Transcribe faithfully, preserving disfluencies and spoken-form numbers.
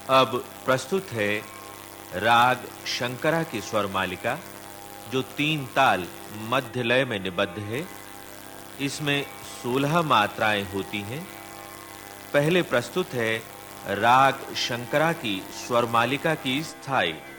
अब प्रस्तुत है राग शंकरा की स्वर मालिका, जो तीन ताल मध्य लय में निबद्ध है। इसमें सोलह मात्राएं होती हैं। पहले प्रस्तुत है राग शंकरा की स्वर मालिका की स्थाई।